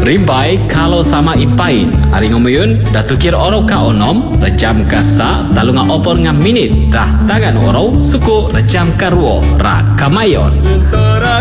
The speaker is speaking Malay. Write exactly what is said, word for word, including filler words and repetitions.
Rimbai kalau sama ipain. Ari ngomuyun dah tukir oro ka onom, rejam ka sa, talunga opor nga minit. Dah tangan oro, suku rejam ka ruo, ra kamayon.